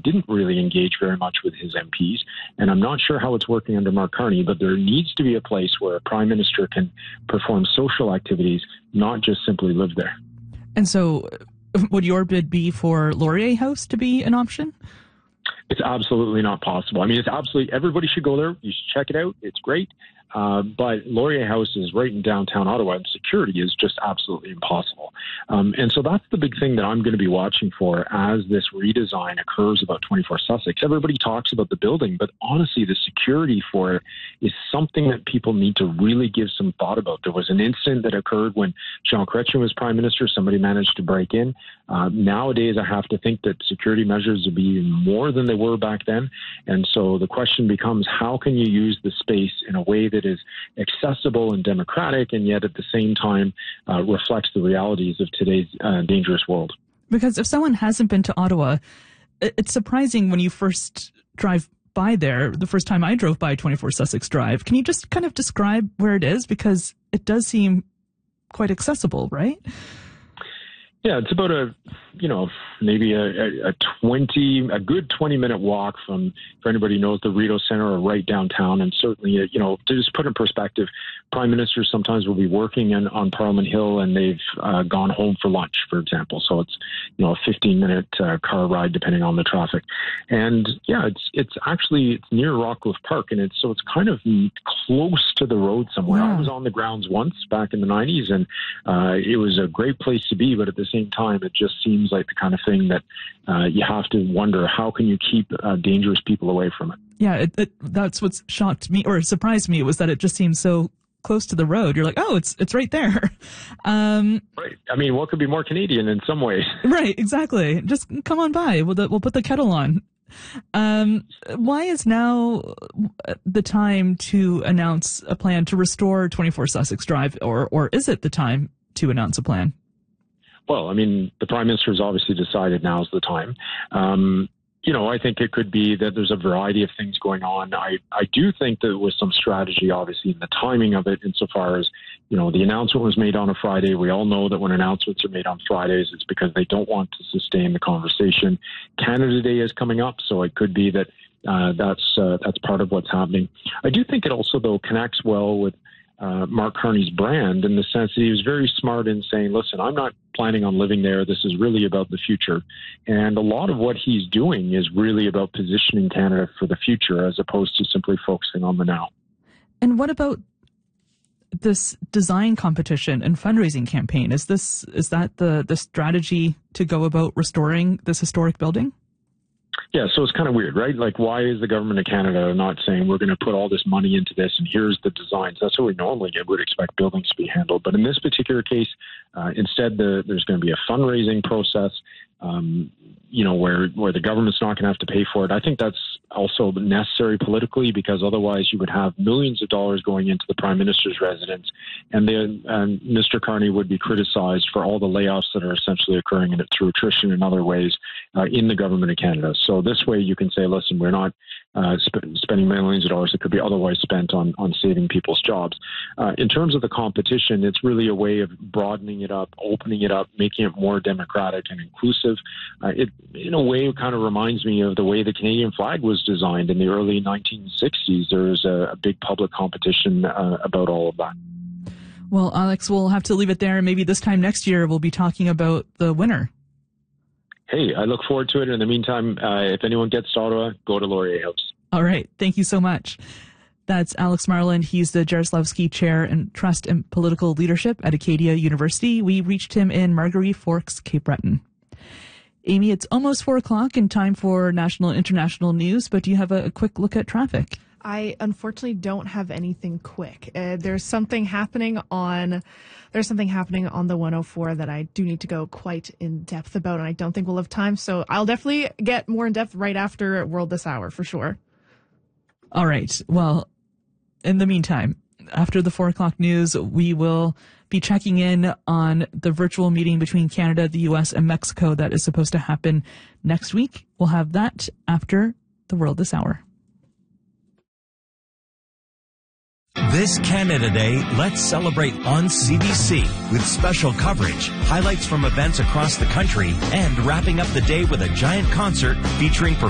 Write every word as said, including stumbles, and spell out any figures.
didn't really engage very much with his M Ps. And I'm not sure how it's working under Mark Carney, but there needs to be a place where a prime minister can perform social activities, not just simply live there. And so would your bid be for Laurier House to be an option? It's absolutely not possible. I mean, it's absolutely, everybody should go there. You should check it out. It's great. Uh, but Laurier House is right in downtown Ottawa, and security is just absolutely impossible. Um, and so that's the big thing that I'm going to be watching for as this redesign occurs about twenty-four Sussex. Everybody talks about the building, but honestly, the security for it is something that people need to really give some thought about. There was an incident that occurred when Jean Chrétien was Prime Minister. Somebody managed to break in. Uh, nowadays, I have to think that security measures will be even more than they were back then. And so the question becomes, how can you use the space in a way that is accessible and democratic, and yet at the same time uh, reflects the realities of today's uh, dangerous world? Because if someone hasn't been to Ottawa, it's surprising when you first drive by there. The first time I drove by twenty-four Sussex Drive, can you just kind of describe where it is? Because it does seem quite accessible, right? Yeah, it's about a, you know, maybe a, a twenty, a good twenty minute walk from, for anybody who knows the Rideau Centre, or right downtown. And certainly, you know, to just put in perspective, prime ministers sometimes will be working in, on Parliament Hill, and they've uh, gone home for lunch, for example. So it's, you know, a fifteen minute uh, car ride depending on the traffic. And yeah, it's it's actually it's near Rockcliffe Park, and it's so it's kind of close to the road somewhere. Yeah. I was on the grounds once back in the nineties, and uh, it was a great place to be, but at the same time, it just seems like the kind of thing that uh, you have to wonder, how can you keep uh, dangerous people away from it? Yeah, it, it, that's what's shocked me or surprised me, was that it just seems so close to the road. You're like, oh, it's it's right there. Um, right. I mean, what could be more Canadian in some ways? Right, exactly. Just come on by. We'll, we'll put the kettle on. Um, why is now the time to announce a plan to restore twenty-four Sussex Drive, or or is it the time to announce a plan? Well, I mean, the Prime Minister has obviously decided now's the time. Um, you know, I think it could be that there's a variety of things going on. I, I do think there was some strategy, obviously, in the timing of it, insofar as, you know, the announcement was made on a Friday. We all know that when announcements are made on Fridays, it's because they don't want to sustain the conversation. Canada Day is coming up, so it could be that uh, that's uh, that's part of what's happening. I do think it also, though, connects well with Uh, Mark Carney's brand, in the sense that he was very smart in saying, listen, I'm not planning on living there. This is really about the future. And a lot of what he's doing is really about positioning Canada for the future, as opposed to simply focusing on the now. And what about this design competition and fundraising campaign? Is this is that the, the strategy to go about restoring this historic building? Yeah, so it's kind of weird, right? Like, why is the government of Canada not saying we're going to put all this money into this and here's the designs? That's what we normally would expect buildings to be handled. But in this particular case, uh, instead, the, there's going to be a fundraising process, um, you know, where, where the government's not going to have to pay for it. I think that's also necessary politically, because otherwise you would have millions of dollars going into the Prime Minister's residence, and then um, Mister Carney would be criticized for all the layoffs that are essentially occurring in it through attrition and other ways uh, in the government of Canada. So this way you can say, listen, we're not uh, sp- spending millions of dollars that could be otherwise spent on, on saving people's jobs. Uh, in terms of the competition, it's really a way of broadening it up, opening it up, making it more democratic and inclusive. Uh, it, in a way, it kind of reminds me of the way the Canadian flag was designed in the early nineteen sixties. There was a, a big public competition uh, about all of that. Well, Alex, we'll have to leave it there. Maybe this time next year we'll be talking about the winner. Hey, I look forward to it. In the meantime, uh, if anyone gets to Ottawa, go to Laurier House. All right. Thank you so much. That's Alex Marland. He's the Jaroslawski Chair in Trust and Political Leadership at Acadia University. We reached him in Margaree Forks, Cape Breton. Amy, it's almost four o'clock and time for national and international news, but do you have a, a quick look at traffic? I unfortunately don't have anything quick. Uh, there's something happening on there's something happening on the one oh four that I do need to go quite in depth about, and I don't think we'll have time. So I'll definitely get more in depth right after World This Hour for sure. All right. Well, in the meantime, after the four o'clock news, we will be checking in on the virtual meeting between Canada, the U S, and Mexico that is supposed to happen next week. We'll have that after the World This Hour. This Canada Day, let's celebrate on C B C with special coverage, highlights from events across the country, and wrapping up the day with a giant concert featuring